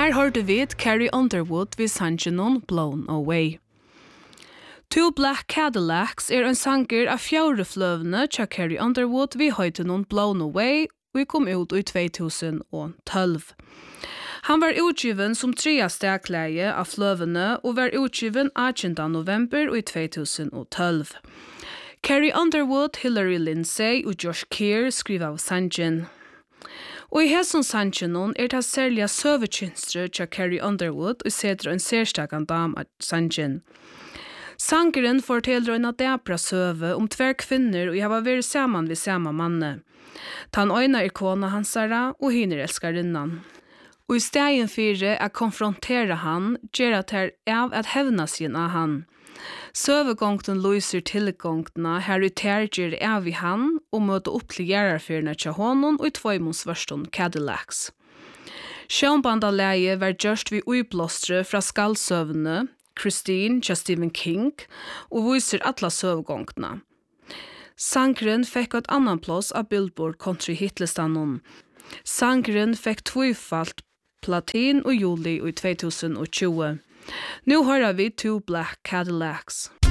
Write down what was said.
Her hørte vi Carrie Underwood ved sangen Blown Away. Two Black Cadillacs en sanger av fjærefløvene til Carrie Underwood ved høyten Blown Away, og kom ut i 2012. Han var utgiven som 3. stegleie av fløvene og var utgiven 18. november i 2012. Carrie Underwood, Hillary Lindsey og Josh Keir skriver av sangen. Og i hesson sangen det særlig søvekynstre til Carrie Underwood og setter en særstakan dam av sangen. Sangeren forteller en debra søve om 2 kvinner og jeg var vært sammen ved samme manne. Tan øyne kona hansara og hinner elskarinnan. Og i stegen fire konfrontere han, gjør at her av at hevna sin av han. Søvegångten løser tilgångtene her i terger av i han og møter opp til gjerarfyrene til honom og i 2 svarstånd Cadillacs. Sjønbandaleie var gjørst vi uiblåstre fra skallsøvene, Christine til Stephen King, og viser alle søvegångtene. Sangren fikk et annan plass av Billboard Country Hitlistanen. Sangren fikk 2-falt platin og juli i 2020. Nu hører vi Two Black Cadillacs.